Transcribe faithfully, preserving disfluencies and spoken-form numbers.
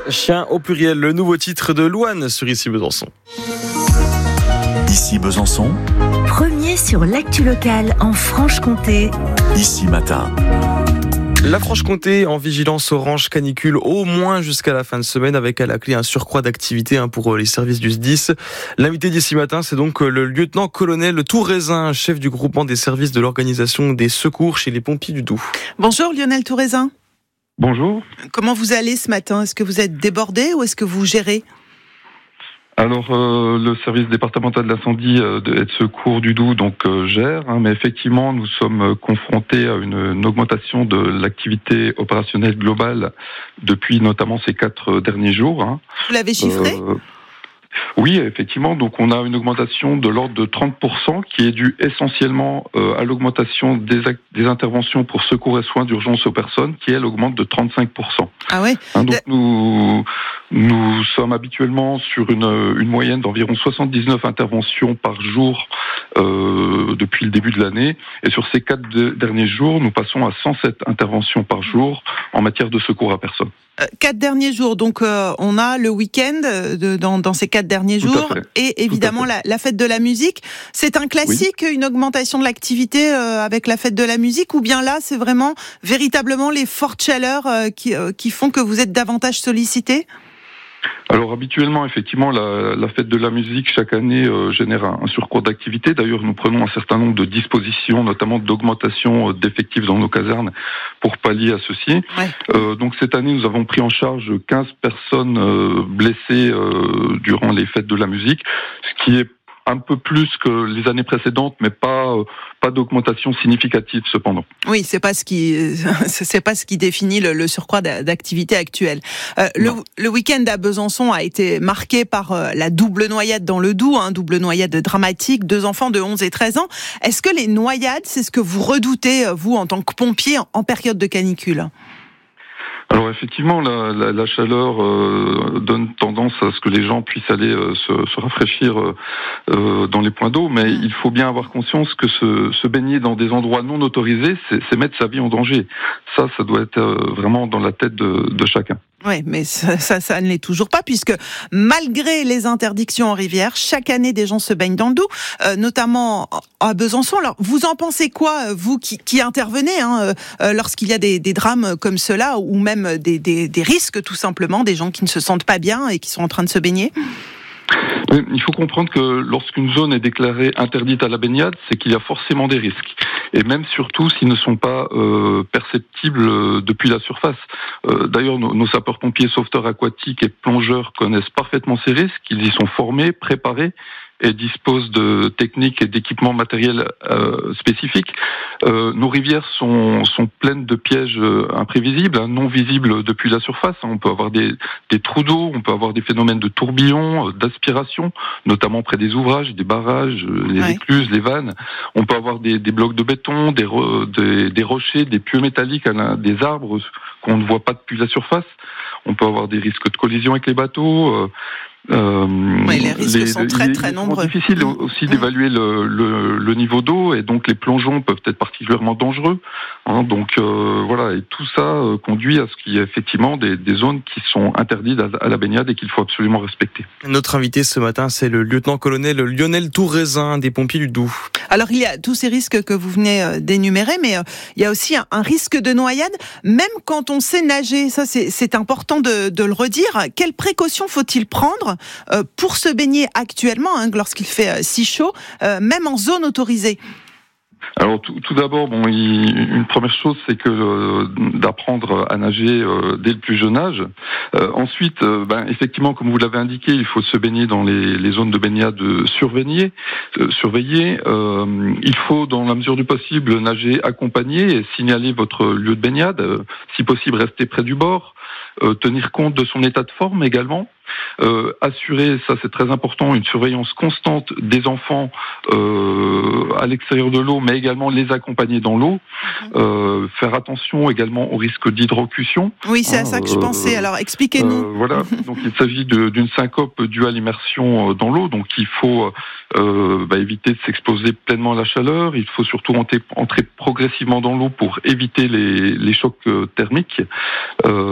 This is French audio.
Chien au pluriel, le nouveau titre de Louane sur Ici Besançon. Ici Besançon. Premier sur l'actu locale en Franche-Comté. Ici Matin. La Franche-Comté en vigilance orange canicule au moins jusqu'à la fin de semaine avec à la clé un surcroît d'activité pour les services du S D I S. L'invité d'ici matin, c'est donc le lieutenant-colonel Touraisin, chef du groupement des services de l'organisation des secours chez les pompiers du Doubs. Bonjour Lionel Touraisin. Bonjour. Comment vous allez ce matin ? Est-ce que vous êtes débordé ou est-ce que vous gérez ? Alors, euh, le service départemental d'incendie euh, et de secours du Doubs donc euh, gère, hein, mais effectivement, nous sommes confrontés à une, une augmentation de l'activité opérationnelle globale depuis notamment ces quatre derniers jours. Hein. Vous l'avez chiffré ? euh, Oui, effectivement. Donc, on a une augmentation de l'ordre de trente pour cent qui est due essentiellement euh, à l'augmentation des, ac- des interventions pour secours et soins d'urgence aux personnes, qui elle augmente de trente-cinq pour cent. Ah ouais. Hein, donc, de... nous nous sommes habituellement sur une, une moyenne d'environ soixante-dix-neuf interventions par jour euh, depuis le début de l'année. Et sur ces quatre de, derniers jours, nous passons à cent sept interventions par jour en matière de secours à personne. Euh, quatre derniers jours, donc euh, on a le week-end de, dans, dans ces quatre derniers Tout jours et évidemment la, la fête de la musique. C'est un classique, oui. Une augmentation de l'activité euh, avec la fête de la musique, ou bien là c'est vraiment véritablement les fortes chaleurs euh, qui, euh, qui font que vous êtes davantage sollicité ? Alors habituellement, effectivement, la, la fête de la musique chaque année euh, génère un, un surcroît d'activité. D'ailleurs, nous prenons un certain nombre de dispositions, notamment d'augmentation euh, d'effectifs dans nos casernes pour pallier à ceci. Ouais. Euh, donc cette année, nous avons pris en charge quinze personnes euh, blessées euh, durant les fêtes de la musique, ce qui est un peu plus que les années précédentes, mais pas euh, pas d'augmentation significative cependant. Oui, c'est pas ce qui c'est pas ce qui définit le, le surcroît d'activité actuel. Euh, le, le week-end à Besançon a été marqué par euh, la double noyade dans le Doubs, hein, double noyade dramatique, deux enfants de onze et treize ans. Est-ce que les noyades, c'est ce que vous redoutez vous en tant que pompier en période de canicule ? Alors effectivement, la, la, la chaleur euh, donne tendance à ce que les gens puissent aller euh, se, se rafraîchir euh, dans les points d'eau, mais mmh. il faut bien avoir conscience que se, se baigner dans des endroits non autorisés, c'est, c'est mettre sa vie en danger. Ça, ça doit être euh, vraiment dans la tête de, de chacun. Oui, mais ça, ça, ça ne l'est toujours pas, puisque malgré les interdictions en rivière, chaque année des gens se baignent dans le Doubs, euh, notamment à Besançon. Alors, vous en pensez quoi, vous qui, qui intervenez hein, euh, lorsqu'il y a des, des drames comme cela, ou même des, des, des risques tout simplement, des gens qui ne se sentent pas bien et qui sont en train de se baigner ? Il faut comprendre que lorsqu'une zone est déclarée interdite à la baignade, c'est qu'il y a forcément des risques. Et même surtout s'ils ne sont pas euh, perceptibles depuis la surface. Euh, d'ailleurs, nos, nos sapeurs-pompiers, sauveteurs aquatiques et plongeurs connaissent parfaitement ces risques. Ils y sont formés, préparés et disposent de techniques et d'équipements matériels euh, spécifiques. Euh, nos rivières sont, sont pleines de pièges euh, imprévisibles, hein, non visibles depuis la surface. On peut avoir des, des trous d'eau, on peut avoir des phénomènes de tourbillons, euh, d'aspiration, notamment près des ouvrages, des barrages, euh, les ouais. écluses, les vannes. On peut avoir des, des blocs de béton, des, re, des, des rochers, des pieux métalliques, des arbres qu'on ne voit pas depuis la surface. On peut avoir des risques de collision avec les bateaux. Euh, Euh, oui, les risques les, sont très très nombreux. C'est difficile aussi mmh. d'évaluer le, le, le niveau d'eau, et donc les plongeons peuvent être particulièrement dangereux. Hein, donc euh, voilà, et tout ça euh, conduit à ce qu'il y ait effectivement des, des zones qui sont interdites à, à la baignade et qu'il faut absolument respecter. Notre invité ce matin, c'est le lieutenant-colonel Lionel Touraisin des pompiers du Doubs. Alors il y a tous ces risques que vous venez d'énumérer, mais euh, il y a aussi un, un risque de noyade, même quand on sait nager. Ça, c'est, c'est important de, de le redire. Quelles précautions faut-il prendre pour se baigner actuellement, hein, lorsqu'il fait euh, si chaud, euh, même en zone autorisée? Alors tout, tout d'abord, bon, il, une première chose, c'est que euh, d'apprendre à nager euh, dès le plus jeune âge. Euh, ensuite, euh, ben, effectivement, comme vous l'avez indiqué, il faut se baigner dans les, les zones de baignade surveillées. Euh, surveillées. Euh, il faut, dans la mesure du possible, nager accompagné et signaler votre lieu de baignade. Euh, si possible, rester près du bord. Euh, tenir compte de son état de forme également. Euh, assurer, ça c'est très important, une surveillance constante des enfants euh, à l'extérieur de l'eau, mais également les accompagner dans l'eau. Euh, faire attention également au risque d'hydrocution. Oui, c'est à ça que je pensais. Alors expliquez-nous. Euh, voilà, donc il s'agit de, d'une syncope due à l'immersion dans l'eau, donc il faut euh, bah, éviter de s'exposer pleinement à la chaleur. Il faut surtout entrer, entrer progressivement dans l'eau pour éviter les, les chocs thermiques. Euh,